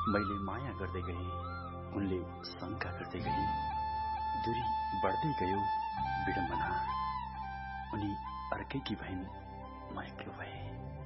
मैले माया गर्दै गएँ, उनले शंका गर्दै गइन्। दूरी बढ्दै गयो विडम्बना, उनी अर्कैकी भइन्, म एक्लो भए।